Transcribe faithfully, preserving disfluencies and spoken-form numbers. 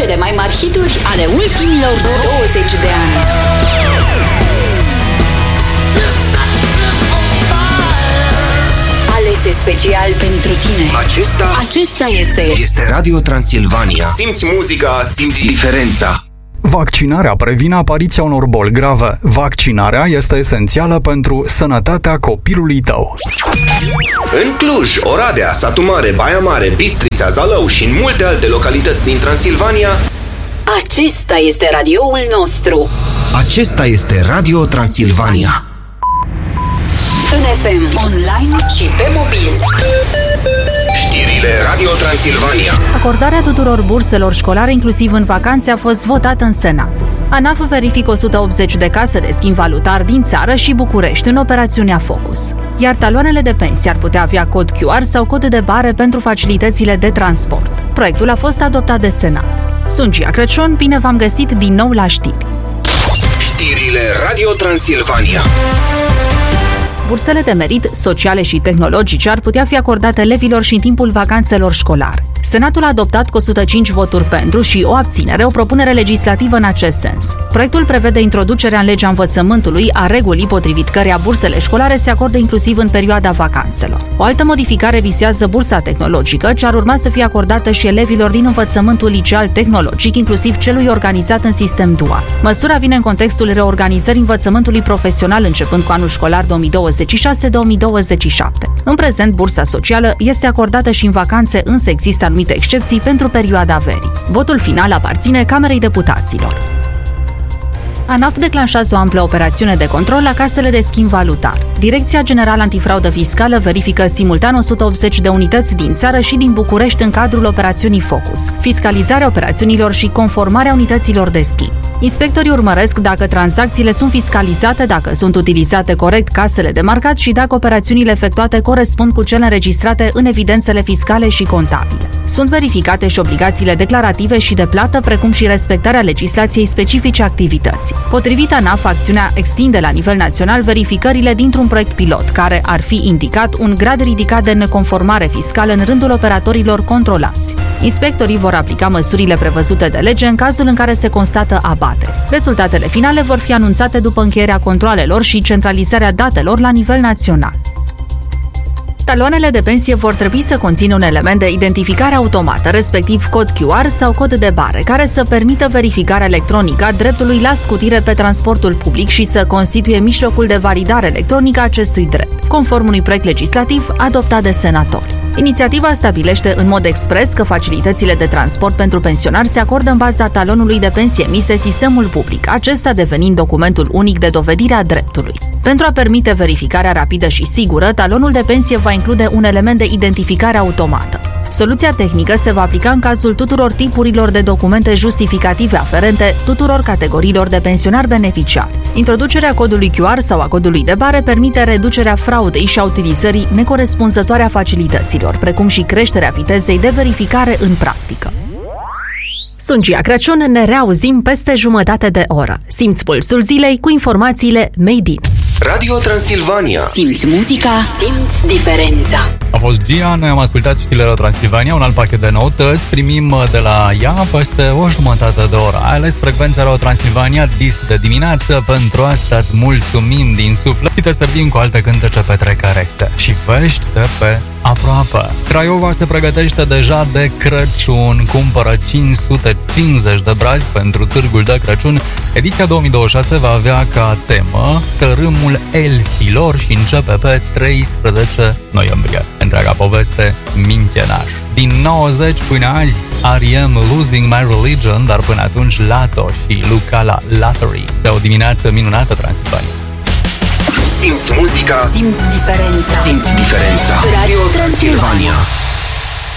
Cele mai mari hituri ale ultimilor douăzeci de ani. Alese special pentru tine. Acesta Acesta este Este Radio Transilvania. Simți muzica, simți diferența. Vaccinarea previne apariția unor boli grave. Vaccinarea este esențială pentru sănătatea copilului tău. În Cluj, Oradea, Satu Mare, Baia Mare, Bistrița, Zalău și în multe alte localități din Transilvania, Acesta este radioul nostru. acesta este Radio Transilvania. În F M, online și pe mobil. Știrile Radio Transilvania. Acordarea tuturor burselor școlare, inclusiv în vacanțe, a fost votată în Senat. ANAF verifică o sută optzeci de case de schimb valutar din țară și București în operațiunea Focus. Iar taloanele de pensie ar putea avea cod Q R sau cod de bare pentru facilitățile de transport. Proiectul a fost adoptat de Senat. Sunt Gia Crăciun, bine v-am găsit din nou la știri. Știrile Radio Transilvania. Bursele de merit sociale și tehnologice ar putea fi acordate elevilor și în timpul vacanțelor școlare. Senatul a adoptat cu o sută cinci voturi pentru și o abținere o propunere legislativă în acest sens. Proiectul prevede introducerea în legea învățământului a regulii potrivit căreia bursele școlare se acordă inclusiv în perioada vacanțelor. O altă modificare vizează bursa tehnologică, ce ar urma să fie acordată și elevilor din învățământul liceal tehnologic, inclusiv celui organizat în sistem dual. Măsura vine în contextul reorganizării învățământului profesional începând cu anul școlar două mii douăzeci și șase două mii douăzeci și șapte. În prezent, bursa socială este acordată și în vacanțe, însă există anumite excepții pentru perioada verii. Votul final aparține Camerei Deputaților. ANAF declanșează o amplă operațiune de control la casele de schimb valutar. Direcția Generală Antifraudă Fiscală verifică simultan o sută optzeci de unități din țară și din București în cadrul operațiunii Focus, fiscalizarea operațiunilor și conformarea unităților de schimb. Inspectorii urmăresc dacă tranzacțiile sunt fiscalizate, dacă sunt utilizate corect casele de marcat și dacă operațiunile efectuate corespund cu cele înregistrate în evidențele fiscale și contabile. Sunt verificate și obligațiile declarative și de plată, precum și respectarea legislației specifice activității. Potrivit ANAF, acțiunea extinde la nivel național verificările dintr-un proiect pilot, care ar fi indicat un grad ridicat de neconformare fiscală în rândul operatorilor controlați. Inspectorii vor aplica măsurile prevăzute de lege în cazul în care se constată abateri. Rezultatele finale vor fi anunțate după încheierea controalelor și centralizarea datelor la nivel național. Taloanele de pensie vor trebui să conțină un element de identificare automată, respectiv cod Q R sau cod de bare, care să permită verificarea electronică a dreptului la scutire pe transportul public și să constituie mijlocul de validare electronică a acestui drept, conform unui proiect legislativ adoptat de senatori. Inițiativa stabilește în mod expres că facilitățile de transport pentru pensionari se acordă în baza talonului de pensie emis de sistemul public, acesta devenind documentul unic de dovedire a dreptului. Pentru a permite verificarea rapidă și sigură, talonul de pensie va include un element de identificare automată. Soluția tehnică se va aplica în cazul tuturor tipurilor de documente justificative aferente tuturor categoriilor de pensionari beneficiari. Introducerea codului Q R sau a codului de bare permite reducerea fraudei și a utilizării necorespunzătoare a facilităților, precum și creșterea vitezei de verificare în practică. Sunt Gia Crăciun, ne reauzim peste jumătate de oră. Simți pulsul zilei cu informațiile Made in. Radio Transilvania. Simți muzica, simți diferența. A fost Gia, noi am ascultat știrile Radio Transilvania, un alt pachet de noutăți. Primim de la ea peste o jumătate de oră. Ai ales frecvența Radio Transilvania dis de dimineață. Pentru asta îți mulțumim din suflet și te servim cu alte cântece petrecărește și vești de pe aproape. Craiova se pregătește deja de Crăciun. Cumpără cinci sute cincizeci de brazi pentru Târgul de Crăciun. Ediția două mii douăzeci și șase va avea ca temă Tărâmul elfilor și începe pe treisprezece noiembrie. Întreaga poveste minchenar. Din nouăzeci până azi, R E M Losing My Religion, dar până atunci Lato și Luca la Lottery. De o dimineață minunată, Transilvania. Simți muzica, Simți diferența. simți diferența. Radio Transilvania.